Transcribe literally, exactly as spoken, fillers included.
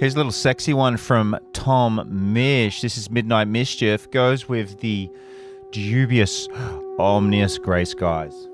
Here's a little sexy one from Tom Mish. This is Midnight Mischief. Goes with the dubious Omnious Grey Skies.